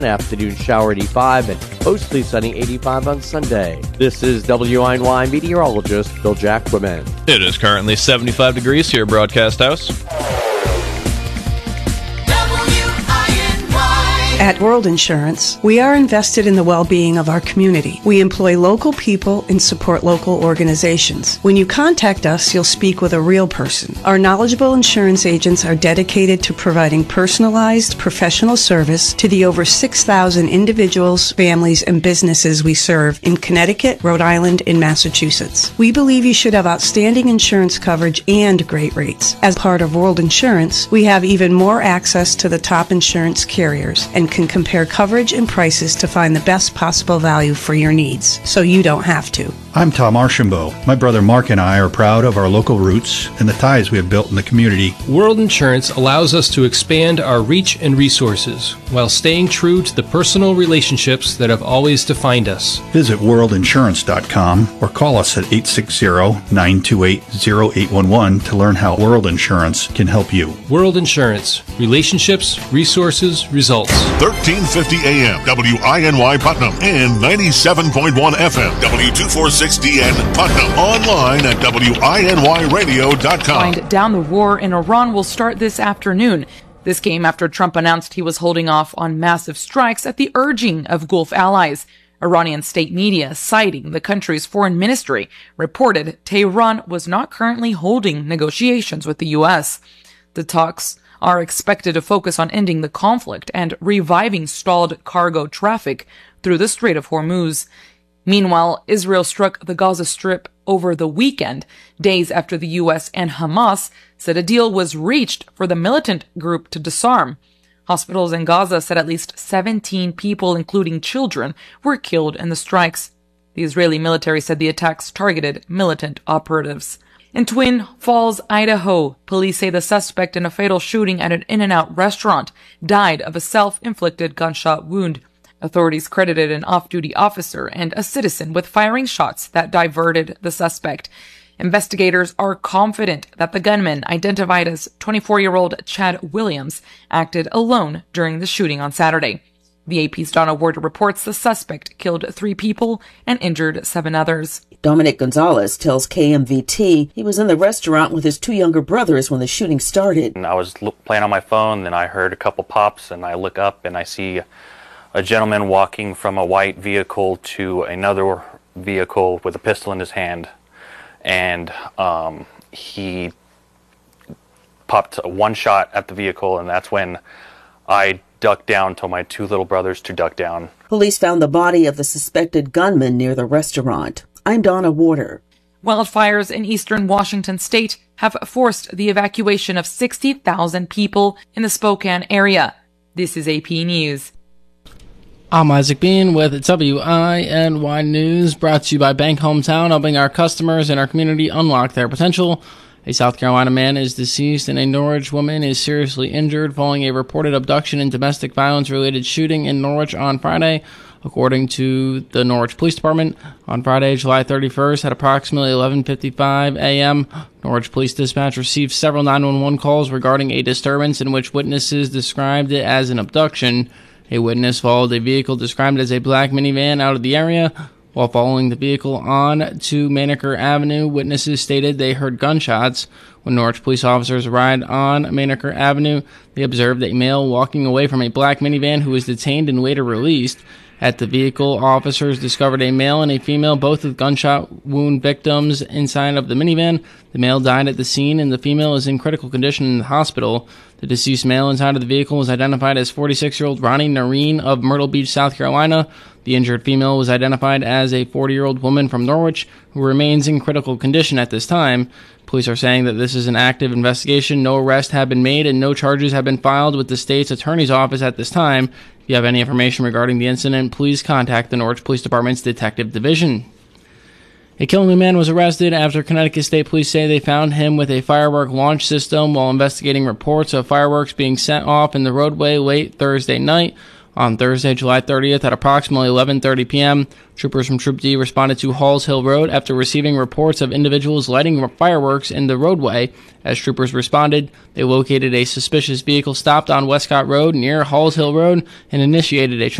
Afternoon shower 85 and mostly sunny 85 on Sunday. This is WINY meteorologist Bill Jackwoman. It is currently 75 degrees here at Broadcast House. At World Insurance, we are invested in the well-being of our community. We employ local people and support local organizations. When you contact us, you'll speak with a real person. Our knowledgeable insurance agents are dedicated to providing personalized, professional service to the over 6,000 individuals, families, and businesses we serve in Connecticut, Rhode Island, and Massachusetts. We believe you should have outstanding insurance coverage and great rates. As part of World Insurance, we have even more access to the top insurance carriers and can compare coverage and prices to find the best possible value for your needs, so you don't have to. I'm Tom Archambault. My brother Mark and I are proud of our local roots and the ties we have built in the community. World Insurance allows us to expand our reach and resources while staying true to the personal relationships that have always defined us. Visit worldinsurance.com or call us at 860-928-0811 to learn how World Insurance can help you. World Insurance. Relationships, resources, results. 1350 AM, WINY Putnam, and 97.1 FM, W246DN Putnam. Online at WINYradio.com. Wind down the war in Iran will start this afternoon. This came after Trump announced he was holding off on massive strikes at the urging of Gulf allies. Iranian state media, citing the country's foreign ministry, reported Tehran was not currently holding negotiations with the U.S. The talks are expected to focus on ending the conflict and reviving stalled cargo traffic through the Strait of Hormuz. Meanwhile, Israel struck the Gaza Strip over the weekend, days after the U.S. and Hamas said a deal was reached for the militant group to disarm. Hospitals in Gaza said at least 17 people, including children, were killed in the strikes. The Israeli military said the attacks targeted militant operatives. In Twin Falls, Idaho, police say the suspect in a fatal shooting at an In-N-Out restaurant died of a self-inflicted gunshot wound. Authorities credited an off-duty officer and a citizen with firing shots that diverted the suspect. Investigators are confident that the gunman, identified as 24-year-old Chad Williams, acted alone during the shooting on Saturday. The AP's Donna Ward reports the suspect killed 3 people and injured 7 others. Dominic Gonzalez tells KMVT he was in the restaurant with his 2 younger brothers when the shooting started. I was playing on my phone, then I heard a couple pops, and I look up and I see a gentleman walking from a white vehicle to another vehicle with a pistol in his hand. And he popped one shot at the vehicle, and that's when I ducked down, told my 2 little brothers to duck down. Police found the body of the suspected gunman near the restaurant. I'm Donna Warder. Wildfires in eastern Washington state have forced the evacuation of 60,000 people in the Spokane area. This is AP News. I'm Isaac Bean with WINY News, brought to you by Bank Hometown, helping our customers and our community unlock their potential. A South Carolina man is deceased and a Norwich woman is seriously injured following a reported abduction and domestic violence-related shooting in Norwich on Friday. According to the Norwich Police Department, on Friday, July 31st, at approximately 11:55 a.m., Norwich Police Dispatch received several 911 calls regarding a disturbance in which witnesses described it as an abduction. A witness followed a vehicle described as a black minivan out of the area. While following the vehicle on to Maneker Avenue, witnesses stated they heard gunshots. When Norwich police officers arrived on Maneker Avenue, they observed a male walking away from a black minivan who was detained and later released. At the vehicle, officers discovered a male and a female, both with gunshot wound victims inside of the minivan. The male died at the scene, and the female is in critical condition in the hospital. The deceased male inside of the vehicle was identified as 46-year-old Ronnie Noreen of Myrtle Beach, South Carolina. The injured female was identified as a 40-year-old woman from Norwich who remains in critical condition at this time. Police are saying that this is an active investigation. No arrests have been made and no charges have been filed with the state's attorney's office at this time. If you have any information regarding the incident, please contact the Norwich Police Department's Detective Division. A Killenly man was arrested after Connecticut State Police say they found him with a firework launch system while investigating reports of fireworks being set off in the roadway late Thursday night. On Thursday, July 30th at approximately 11:30 p.m., troopers from Troop D responded to Halls Hill Road after receiving reports of individuals lighting fireworks in the roadway. As troopers responded, they located a suspicious vehicle stopped on Westcott Road near Halls Hill Road and initiated a